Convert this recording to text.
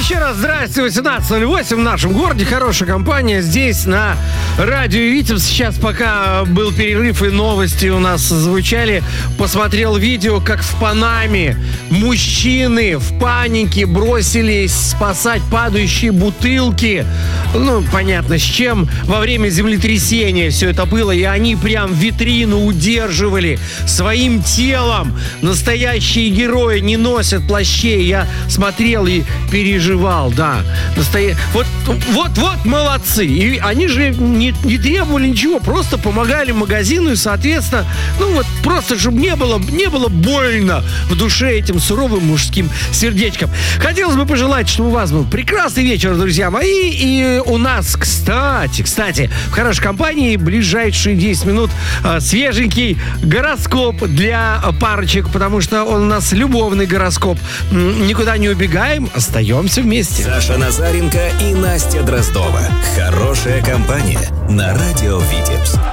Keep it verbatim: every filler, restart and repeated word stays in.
Еще раз здрасте, восемнадцать ноль восемь в нашем городе. Хорошая компания здесь на радио Витебск. Сейчас, пока был перерыв и новости у нас звучали, посмотрел видео, как в Панаме мужчины в панике бросились спасать падающие бутылки. Ну, понятно, с чем. Во время землетрясения все это было. И они прям витрину удерживали своим телом. Настоящие герои не носят плащей. Я смотрел и переживал, да. Настоя... Вот, вот, вот молодцы. И они же не, не требовали ничего, просто помогали магазину и, соответственно, ну вот просто, чтобы не было, не было больно в душе этим суровым мужским сердечком. Хотелось бы пожелать, чтобы у вас был прекрасный вечер, друзья мои. И у нас, кстати, кстати, в хорошей компании ближайшие десять минут свеженький гороскоп для парочек, потому что он у нас любовный гороскоп. Никуда не убегаем, остаемся вместе. Саша Назаренко и Настя Дроздова. Хорошая компания на радио Витебск.